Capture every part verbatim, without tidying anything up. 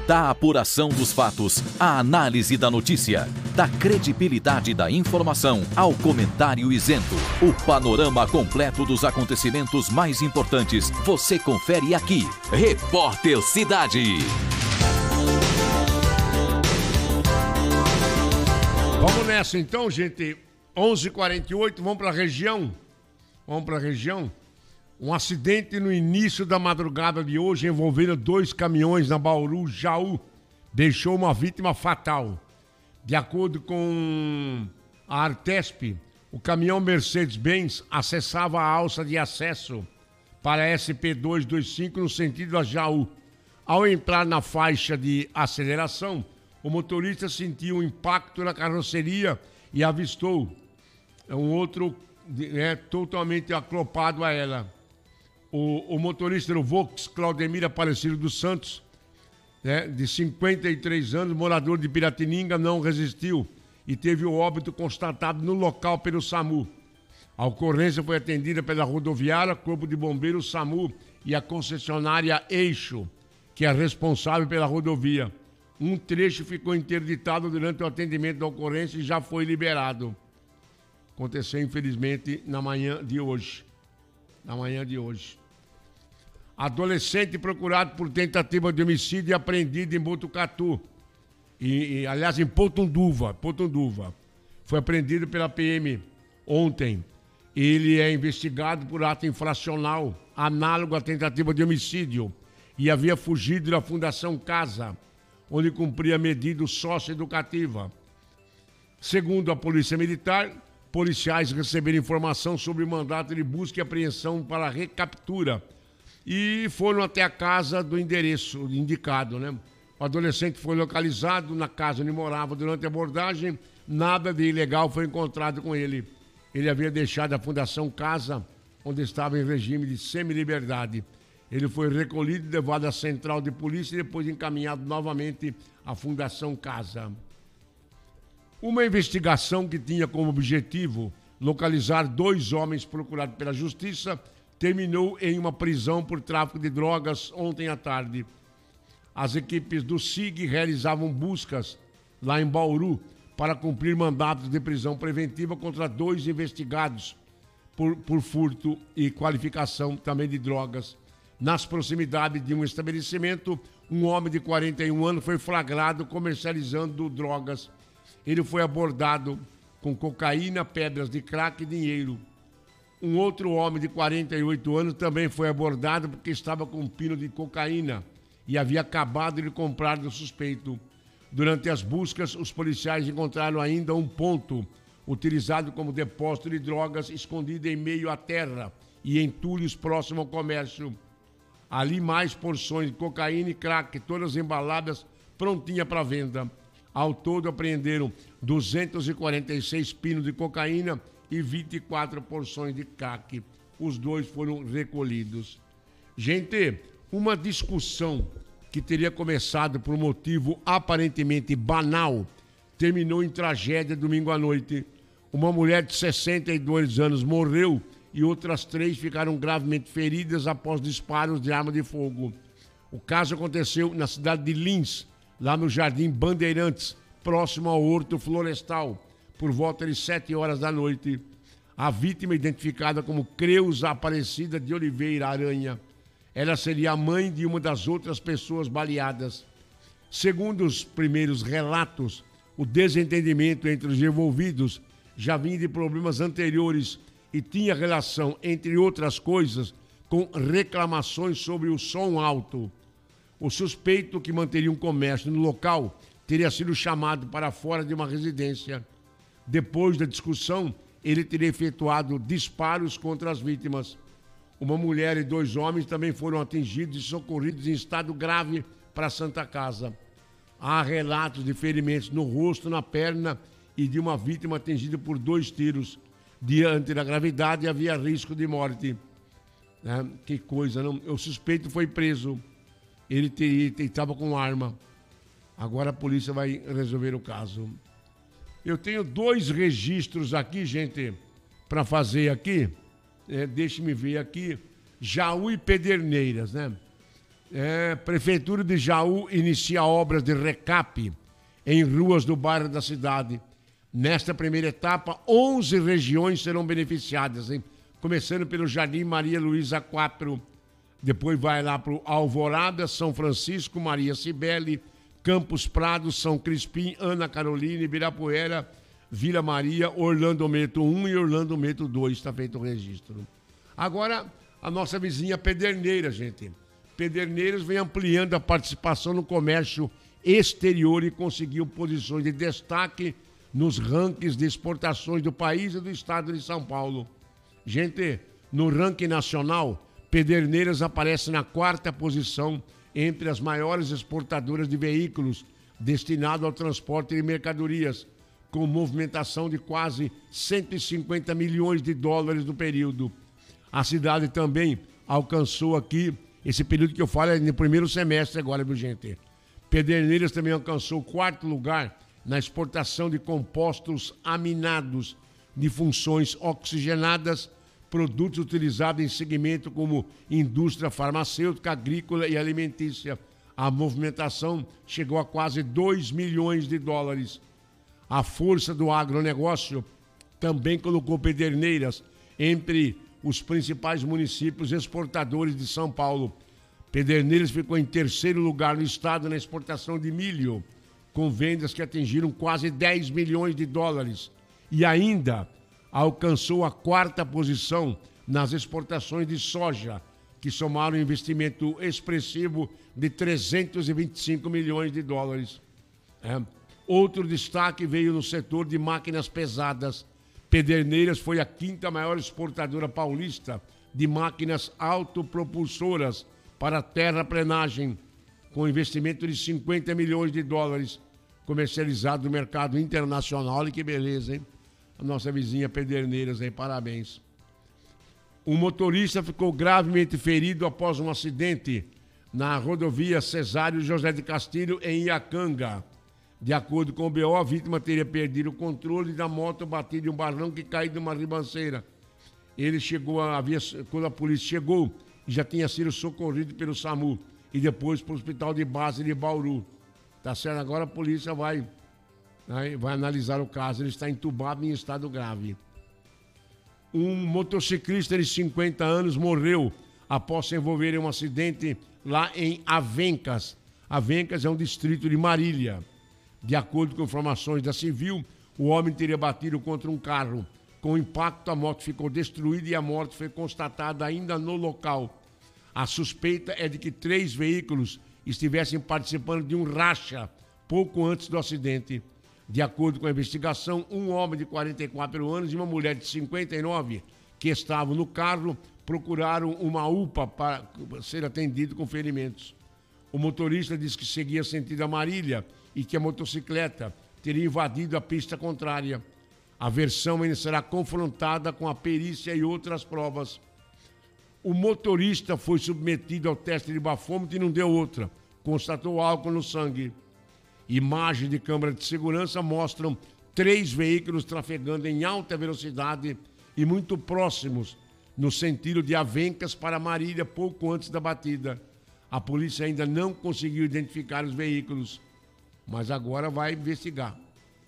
Da apuração dos fatos à análise da notícia, da credibilidade da informação ao comentário isento. O panorama completo dos acontecimentos mais importantes você confere aqui. Repórter Cidade. Vamos nessa então, gente. onze e quarenta e oito, vamos para a região. Vamos para a região. Um acidente no início da madrugada de hoje envolvendo dois caminhões na Bauru, Jaú, deixou uma vítima fatal. De acordo com a Artesp, o caminhão Mercedes-Benz acessava a alça de acesso para a S P duzentos e vinte e cinco no sentido a Jaú. Ao entrar na faixa de aceleração, o motorista sentiu um impacto na carroceria e avistou um outro é, totalmente aclopado a ela. O, o motorista do Vox, Claudemir Aparecido dos Santos, né, de cinquenta e três anos, morador de Piratininga, não resistiu e teve o óbito constatado no local pelo SAMU. A ocorrência foi atendida pela rodoviária, Corpo de Bombeiros, SAMU e a concessionária Eixo, que é responsável pela rodovia. Um trecho ficou interditado durante o atendimento da ocorrência e já foi liberado. Aconteceu, infelizmente, na manhã de hoje. Na manhã de hoje. Adolescente procurado por tentativa de homicídio e apreendido em Botucatu. E, e, aliás, em Potunduva, Potunduva. Foi apreendido pela P M ontem. Ele é investigado por ato infracional, análogo à tentativa de homicídio, e havia fugido da Fundação Casa, onde cumpria medida socioeducativa. Segundo a Polícia Militar, policiais receberam informação sobre o mandato de busca e apreensão para recaptura e foram até a casa do endereço indicado, né? O adolescente foi localizado na casa onde morava durante a abordagem. Nada de ilegal foi encontrado com ele. Ele havia deixado a Fundação Casa, onde estava em regime de semi-liberdade. Ele foi recolhido e levado à central de polícia e depois encaminhado novamente à Fundação Casa. Uma investigação que tinha como objetivo localizar dois homens procurados pela Justiça terminou em uma prisão por tráfico de drogas ontem à tarde. As equipes do S I G realizavam buscas lá em Bauru para cumprir mandatos de prisão preventiva contra dois investigados por, por furto e qualificação também de drogas. Nas proximidades de um estabelecimento, um homem de quarenta e um anos foi flagrado comercializando drogas. Ele foi abordado com cocaína, pedras de crack e dinheiro. Um outro homem de quarenta e oito anos também foi abordado porque estava com um pino de cocaína e havia acabado de comprar do suspeito. Durante as buscas, os policiais encontraram ainda um ponto utilizado como depósito de drogas escondido em meio à terra e entulhos próximo ao comércio. Ali mais porções de cocaína e crack, todas embaladas, prontinha para venda. Ao todo apreenderam duzentos e quarenta e seis pinos de cocaína e vinte e quatro porções de crack. Os dois foram recolhidos. Gente, uma discussão que teria começado por um motivo aparentemente banal terminou em tragédia domingo à noite. Uma mulher de sessenta e dois anos morreu e outras três ficaram gravemente feridas após disparos de arma de fogo. O caso aconteceu na cidade de Lins, lá no Jardim Bandeirantes, próximo ao Horto Florestal, por volta de sete horas da noite. A vítima, identificada como Creuza Aparecida de Oliveira Aranha, ela seria a mãe de uma das outras pessoas baleadas. Segundo os primeiros relatos, o desentendimento entre os envolvidos já vinha de problemas anteriores e tinha relação, entre outras coisas, com reclamações sobre o som alto. O suspeito, que manteria um comércio no local, teria sido chamado para fora de uma residência. Depois da discussão, ele teria efetuado disparos contra as vítimas. Uma mulher e dois homens também foram atingidos e socorridos em estado grave para a Santa Casa. Há relatos de ferimentos no rosto, na perna e de uma vítima atingida por dois tiros. Diante da gravidade, havia risco de morte. É, que coisa, não? O suspeito foi preso. Ele estava com arma. Agora a polícia vai resolver o caso. Eu tenho dois registros aqui, gente, para fazer aqui. É, deixe-me ver aqui. Jaú e Pederneiras, né? É, Prefeitura de Jaú inicia obras de recap em ruas do bairro da cidade. Nesta primeira etapa, onze regiões serão beneficiadas, hein? Começando pelo Jardim Maria Luísa quatro. Depois vai lá para o Alvorada, São Francisco, Maria Cibele, Campos Prados, São Crispim, Ana Carolina, Ibirapuera, Vila Maria, Orlando Metro um e Orlando Metro dois. Está feito o registro. Agora, a nossa vizinha Pederneiras, gente. Pederneiras vem ampliando a participação no comércio exterior e conseguiu posições de destaque nos rankings de exportações do país e do estado de São Paulo. Gente, no ranking nacional, Pederneiras aparece na quarta posição entre as maiores exportadoras de veículos destinados ao transporte de mercadorias, com movimentação de quase cento e cinquenta milhões de dólares no período. A cidade também alcançou aqui, esse período que eu falo é no primeiro semestre agora, viu, gente? Pederneiras também alcançou o quarto lugar na exportação de compostos aminados de funções oxigenadas, produtos utilizados em segmento como indústria farmacêutica, agrícola e alimentícia. A movimentação chegou a quase dois milhões de dólares. A força do agronegócio também colocou Pederneiras entre os principais municípios exportadores de São Paulo. Pederneiras ficou em terceiro lugar no estado na exportação de milho, com vendas que atingiram quase dez milhões de dólares. E ainda alcançou a quarta posição nas exportações de soja, que somaram um investimento expressivo de trezentos e vinte e cinco milhões de dólares. É. Outro destaque veio no setor de máquinas pesadas. Pederneiras foi a quinta maior exportadora paulista de máquinas autopropulsoras para terraplenagem, com investimento de cinquenta milhões de dólares, comercializado no mercado internacional. Olha que beleza, hein? A nossa vizinha Pederneiras, aí, parabéns. Um motorista ficou gravemente ferido após um acidente na rodovia Cesário José de Castilho, em Iacanga. De acordo com o B O, a vítima teria perdido o controle da moto, batido em um barranco e caído numa ribanceira. Ele chegou a, havia, quando a polícia chegou, já tinha sido socorrido pelo SAMU e depois para o hospital de base de Bauru. Tá certo? Agora a polícia vai, né, vai analisar o caso. Ele está entubado em estado grave. Um motociclista de cinquenta anos morreu após se envolver em um acidente lá em Avencas. Avencas é um distrito de Marília. De acordo com informações da Civil, o homem teria batido contra um carro. Com o impacto, a moto ficou destruída e a morte foi constatada ainda no local. A suspeita é de que três veículos estivessem participando de um racha pouco antes do acidente. De acordo com a investigação, um homem de quarenta e quatro anos e uma mulher de cinquenta e nove que estavam no carro procuraram uma U P A para ser atendido com ferimentos. O motorista disse que seguia sentido a Marília e que a motocicleta teria invadido a pista contrária. A versão ainda será confrontada com a perícia e outras provas. O motorista foi submetido ao teste de bafômetro e não deu outra. Constatou álcool no sangue. Imagens de câmera de segurança mostram três veículos trafegando em alta velocidade e muito próximos, no sentido de Avencas para Marília, pouco antes da batida. A polícia ainda não conseguiu identificar os veículos, mas agora vai investigar.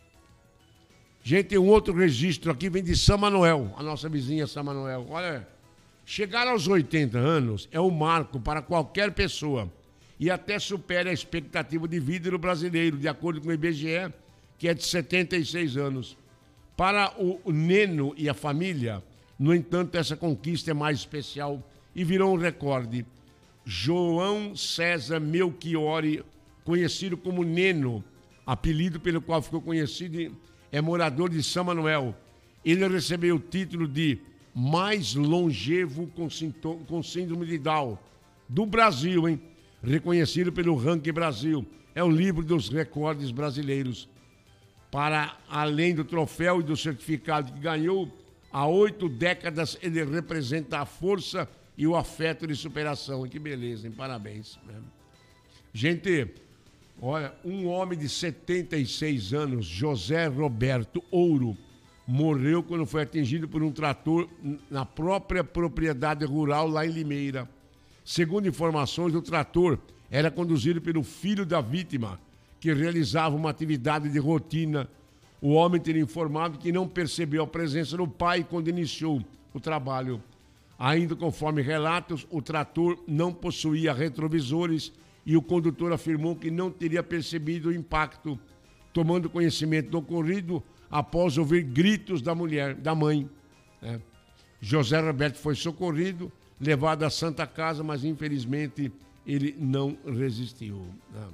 Gente, tem um outro registro aqui, vem de São Manuel, a nossa vizinha São Manuel. Olha, chegar aos oitenta anos é um marco para qualquer pessoa e até supera a expectativa de vida do brasileiro, de acordo com o I B G E, que é de setenta e seis anos. Para o Neno e a família, no entanto, essa conquista é mais especial e virou um recorde. João César Melchiori, conhecido como Neno, apelido pelo qual ficou conhecido, é morador de São Manuel. Ele recebeu o título de mais longevo com, sintoma, com síndrome de Down do Brasil, hein? Reconhecido pelo Ranking Brasil. É o livro dos recordes brasileiros. Para além do troféu e do certificado que ganhou, há oito décadas ele representa a força e o afeto de superação. Que beleza, hein? Parabéns. Gente, olha, um homem de setenta e seis anos, José Roberto Ouro, morreu quando foi atingido por um trator na própria propriedade rural lá em Limeira. Segundo informações, o trator era conduzido pelo filho da vítima, que realizava uma atividade de rotina. O homem teria informado que não percebeu a presença do pai quando iniciou o trabalho. Ainda conforme relatos, o trator não possuía retrovisores e o condutor afirmou que não teria percebido o impacto, tomando conhecimento do ocorrido após ouvir gritos da mulher, da mãe. Né? José Roberto foi socorrido, levado à Santa Casa, mas infelizmente ele não resistiu. Né?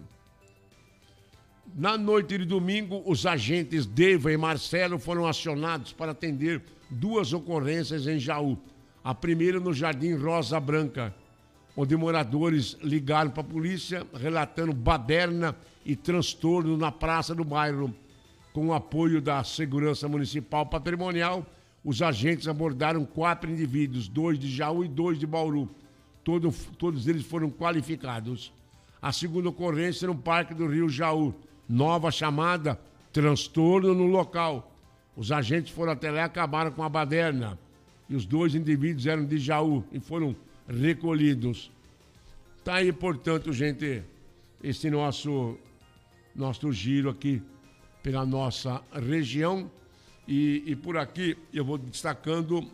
Na noite de domingo, os agentes Deva e Marcelo foram acionados para atender duas ocorrências em Jaú. A primeira no Jardim Rosa Branca, onde moradores ligaram para a polícia relatando baderna e transtorno na praça do bairro. Com o apoio da Segurança Municipal Patrimonial, os agentes abordaram quatro indivíduos, dois de Jaú e dois de Bauru. Todo, todos eles foram qualificados. A segunda ocorrência no Parque do Rio Jaú. Nova chamada, transtorno no local. Os agentes foram até lá e acabaram com a baderna. E os dois indivíduos eram de Jaú e foram recolhidos. Tá aí, portanto, gente, esse nosso, nosso giro aqui pela nossa região. E, e por aqui eu vou destacando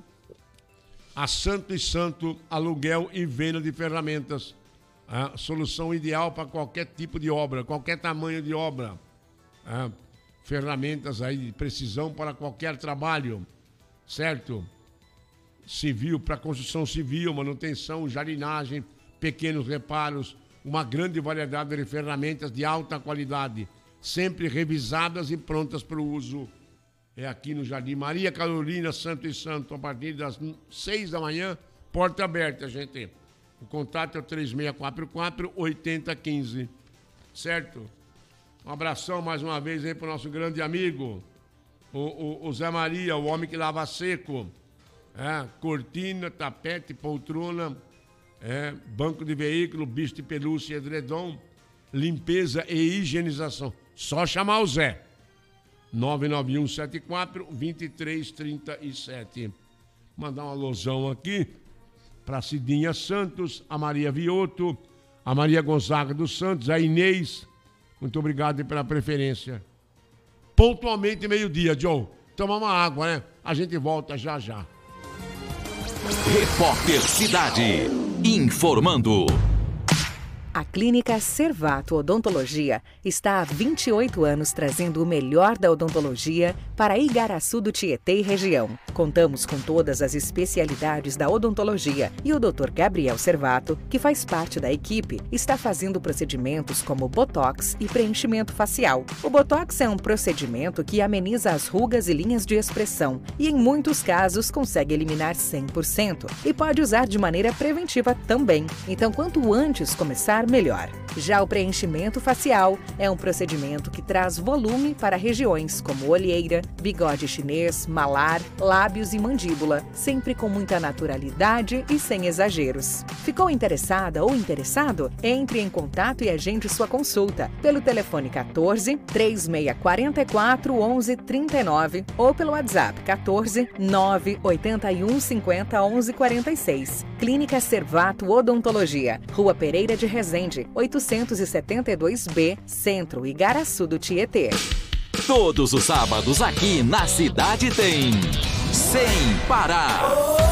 a Santo e Santo Aluguel e Venda de Ferramentas. A solução ideal para qualquer tipo de obra, qualquer tamanho de obra. É, ferramentas aí de precisão para qualquer trabalho, certo? Civil, para construção civil, manutenção, jardinagem, pequenos reparos, uma grande variedade de ferramentas de alta qualidade, sempre revisadas e prontas para o uso. É aqui no Jardim Maria Carolina, Santo e Santo, a partir das seis da manhã, porta aberta, gente. O contato é o três seis quatro quatro, oito zero um cinco, certo? Um abração mais uma vez aí para o nosso grande amigo, o, o, o Zé Maria, o homem que lava seco. É, cortina, tapete, poltrona, é, banco de veículo, bicho de pelúcia e edredom, limpeza e higienização. Só chamar o Zé. nove nove um sete quatro, dois três três sete. Mandar um alusão aqui para a Cidinha Santos, a Maria Vioto, a Maria Gonzaga dos Santos, a Inês. Muito obrigado pela preferência. Pontualmente meio-dia, Joe. Toma uma água, né? A gente volta já já. Repórter Cidade, informando. A Clínica Servato Odontologia está há vinte e oito anos trazendo o melhor da odontologia para Igaraçu do Tietê e região. Contamos com todas as especialidades da odontologia e o doutor Gabriel Servato, que faz parte da equipe, está fazendo procedimentos como botox e preenchimento facial. O botox é um procedimento que ameniza as rugas e linhas de expressão e, em muitos casos, consegue eliminar cem por cento e pode usar de maneira preventiva também. Então, quanto antes começar, melhor. Já o preenchimento facial é um procedimento que traz volume para regiões como olheira, bigode chinês, malar, lábios e mandíbula, sempre com muita naturalidade e sem exageros. Ficou interessada ou interessado? Entre em contato e agende sua consulta pelo telefone quatorze, três seis quatro quatro, onze trinta e nove ou pelo WhatsApp quatorze, nove oito um, cinquenta, onze quarenta e seis. Clínica Servato Odontologia, Rua Pereira de Resende, oitocentos e setenta e dois B, Centro, Igaraçu do Tietê. Todos os sábados aqui na Cidade tem Sem Parar.